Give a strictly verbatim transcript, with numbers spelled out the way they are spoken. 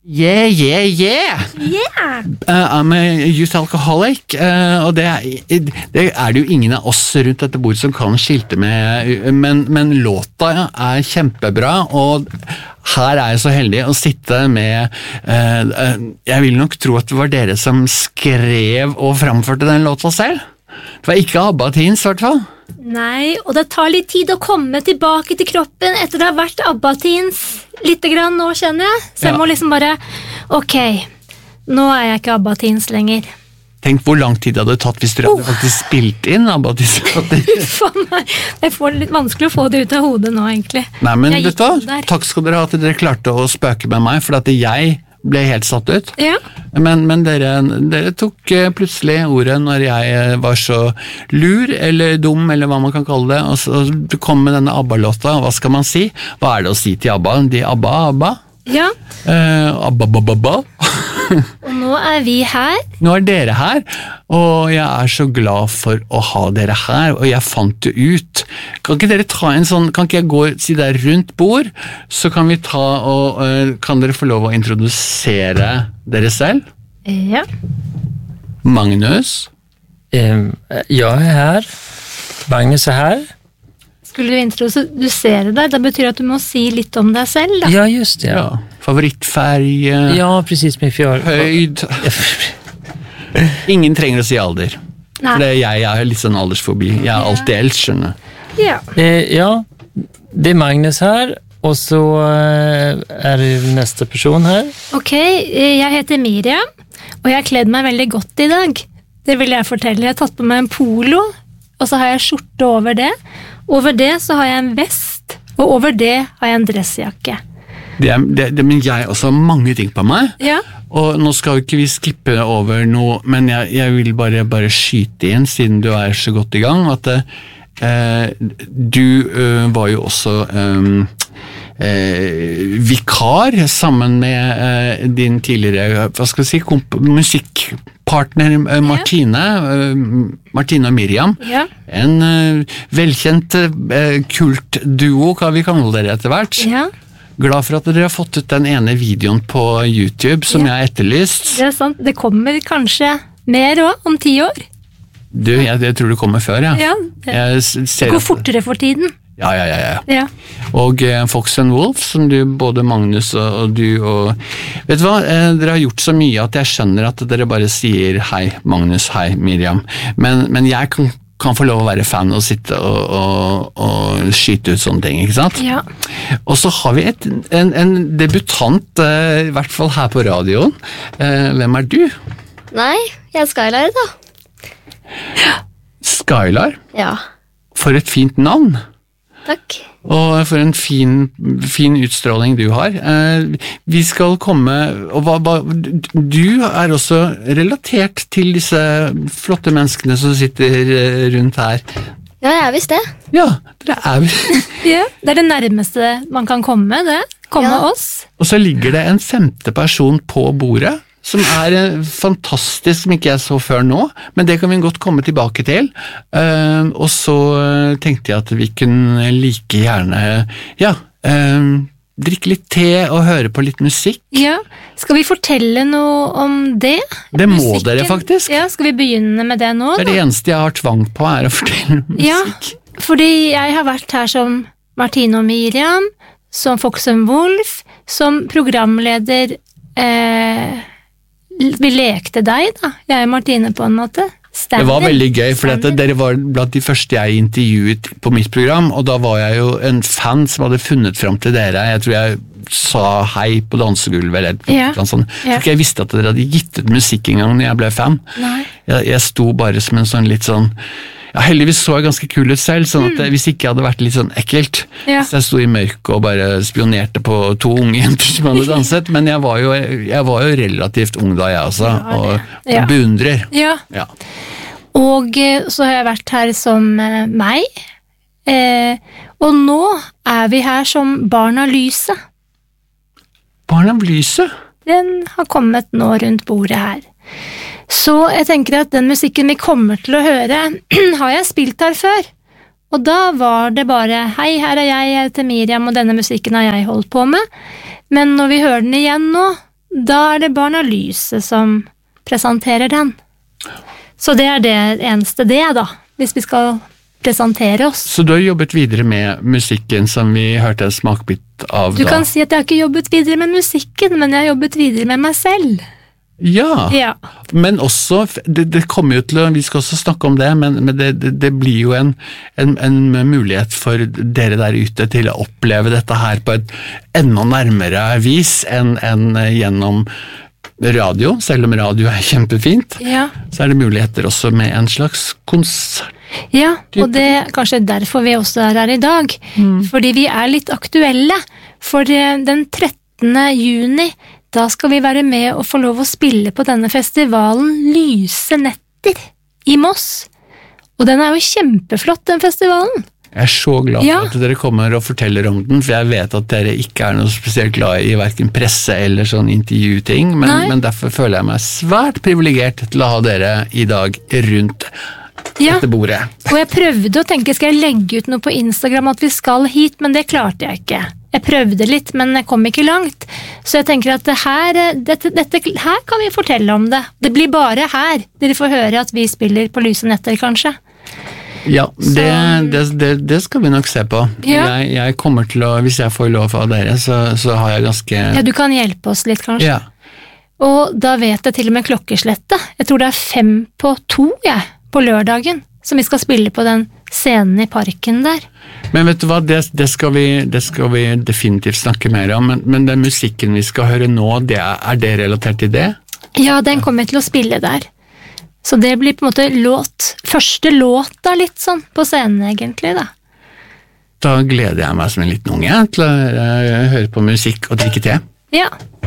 Yeah, yeah, yeah! Yeah! Uh, I'm a youth alcoholic, uh, og det er, det er det jo ingen av oss rundt dette bordet som kan skilte med, men, men låta er kjempebra, og her er jeg så heldig å sitte med, uh, uh, jeg vil nok tro at det var dere som skrev og framførte den låta selv. Det var ikke Abba Teens, i hvert fall. Nei, og det tar litt tid å komme tilbake til kroppen etter det har vært Abba Teens lite grann nå, kjenner jeg. Så jeg Ja. må liksom bare, ok, nå er jeg ikke Abba Teens lenger. Tenk hvor lang tid det hadde tatt hvis dere hadde Oh. faktisk spilt inn Abba Teens. Faen meg, jeg får det litt vanskelig å få det ut av hodet nå, egentlig. Nei, men Jeg vet du gikk hva? der. Takk skal dere ha at dere klarte å spøke med meg, for at jeg ble helt satt ut. Ja, Men, men dere, dere tok eh, plutselig ordet når jeg eh, var så lur, eller dum, eller hva man kan kalle det, og så du kom med denne ABBA-låta, hva skal man si? Hva er det å si til ABBA? De ABBA, ABBA? ja. Eh, ABBA, ABBA, ABBA. Og nå er vi her. Nå er dere her, og jeg er så glad for å ha dere her, og jeg fant det ut. Kan ikke dere ta en sånn, kan ikke jeg gå si der rundt bord, så kan vi ta og, eh, kan dere få lov å introdusere dere selv? Ja. Magnus? Ehm, jag är här. Magnus är här. Skulle du introdusere deg? Det betyr at du må si litt om deg selv, da. Ja, just det. Ja. Favorittfärg, eh, Ja, precis med fjör. høyd. Ingen trenger å si alder. Nei. For det, jeg, jeg har litt sånn aldersfobi. Jeg er alltid eldst, skjønner. Ja. Eh, ja, det är Magnus här. Och så eh, är det nästa person här. Ok, eh, jeg heter Miriam, og jeg har kledd meg veldig godt i dag. Det vil jeg fortelle. Jeg har tatt på meg en polo, og så har jeg skjorte over det. Over det så har jeg en vest, og over det har jeg en dressjakke. Det, er- det, det, men jeg også har mange ting på meg. Ja. Og nå skal jo ikke vi skippe over noe, men jeg, jeg vil bare, bare skyte inn, siden du er så godt i gang, at eh, du eh, var jo også eh, eh, vikar sammen med eh, din tidligere, hva skal jeg si, komp musikkpartner eh, Martine, eh, Martine og Miriam. Ja. En eh, velkjent eh, kultduo, kan vi kalle dere etter hvert. Ja, Glad for at dere har fått ut den ene videoen på YouTube som Ja. jeg har etterlyst. det er sant. Det kommer kanskje mer også, om ti år. Du, jeg, jeg tror det kommer før, ja. Ja, det Jeg s- ser går at- fortere for tiden. Ja, ja, ja, ja. Ja. Og eh, Fox and Wolf, som du, både Magnus og, og du og... Vet du hva, eh, dere har gjort så mye at jeg skjønner at dere bare sier hei Magnus, hei Miriam. Men, men jeg kan, kan få lov å være fan og sitte og, og, og skyte ut sånne ting, ikke sant? Ja. Og så har vi et, en, en debutant, eh, i hvert fall her på radioen. Eh, hvem er du? Nei, jeg er Skylar da. Skylar. Ja, For et fint navn. takk. Og for en fin, fin utstråling du har. Eh, vi skal komme, og hva, hva, du er også relatert til disse flotte menneskene som sitter eh, rundt her. Ja, jeg er visst det. Ja, dere er vi. Ja, det er det nærmeste man kan komme, det. Komme Ja. oss. Og så ligger det en femte person på bordet, som er eh, fantastisk, som ikke jeg så før nå, men det kan vi godt komme tilbake til. Eh, og så eh, tenkte jeg at vi kunne like gjerne, ja, eh, drikke litt te og høre på litt musikk. Ja. Skal vi fortelle noe om det? Det må Musikken? dere faktisk. Ja, skal vi begynne med det nå? Det er det eneste jeg har tvang på, er å fortelle musikk. Ja, fordi jeg har vært her som Martine og Miriam, som Fox and Wolf, som programleder. eh, Vi lekte deg, da. Jeg og Martine, på en måte. Det var veldig gøy, for dette, dere var blant de første jeg intervjuet på mitt program, og da var jeg jo en fan som hadde funnet fram til dere. Jeg tror jeg sa hei på dansegulvet, eller Ja. noe sånt. Jeg Ja. tror ikke jeg visste at dere hadde gitt ut musikk en gang når jeg ble fan. Nei. Jeg, jeg sto bare som en sånn litt sånn, ja, heldigvis så jeg ganske kul ut selv, sånn at hvis ikke jeg hadde vært litt sånn ekkelt, Mm. Ja. så jeg sto i mørket og bare spionerte på to unge jenter som hadde danset, men jeg var jo, jeg var jo relativt ung da jeg også, var og, det. Ja. og beundrer. Ja. Ja. Og eh, så har jeg vært her som eh, meg. Eh, og nå er vi her som Barn av lyset. Barn av lyset? Den har kommet nå rundt bordet her. Så jeg tenker at den musikken vi kommer til å høre, har jeg spilt her før. Og da var det bare, hei, her er jeg, jeg heter Miriam, og denne musikken har jeg holdt på med. Men når vi hører den igjen nå, da er det Barna Lyset som presenterer den. Så det er det eneste det da, hvis vi skal presentere oss. Så du har jobbet videre med musikken som vi hørte en smakbit av Du da? kan si at jeg har ikke jobbet videre med musikken, men jeg har jobbet videre med meg selv. Ja, Ja. men også, det, det kommer jo til å, vi skal også snakke om det, men, men det, det, det blir jo en, en, en mulighet for dere der ute til å oppleve dette her på et enda nærmere vis enn, enn gjennom radio, selv om radio er kjempefint, Ja. så er det muligheter også med en slags konsert. Ja, og det er kanskje derfor vi også er her i dag. Fordi vi er litt aktuelle. For eh, den trettende juni, da skal vi være med og få lov å spille på denne festivalen Lyse Netter i Moss. Og den er jo kjempeflott, den festivalen. Jeg er så glad Ja. for at dere kommer og forteller om den, for jeg vet at dere ikke er noe spesielt glad i hverken presse eller sånn intervjuting, men, Nei. men derfor føler jeg meg svært privilegert til å ha dere i dag rundt Ja, dette bordet. og jeg prøvde å tenke, skal jeg legge ut noe på Instagram at vi skal hit, men det klarte jeg ikke. Jeg prøvde litt, men jeg kom ikke langt. Så jeg tenker at det her, dette, dette, her kan vi fortelle om det. Det blir bare her dere får høre at vi spiller på Lyse Netter, kanskje. Ja, det, det, det, det skal vi nok se på. Ja. Jeg, jeg kommer til å, hvis jeg får lov av dere, så, så har jeg ganske... Ja, du kan hjelpe oss litt, kanskje. Ja. Og da vet jeg til og med klokkeslettet. Jeg tror det er fem på to, jeg, på lørdagen, som vi skal spille på den scenen i parken der. Men vet du hva, det, det, skal vi, det skal vi definitivt snakke mer om, men, men den musikken vi skal høre nå, det er, er det relatert til det? Ja, den kommer jeg til å spille der. Så det blir på en måte låt, første låta litt sånn på scenen egentlig da. Da gleder jeg meg som en liten unge til å uh, høre på musikk og drikke te. Ja,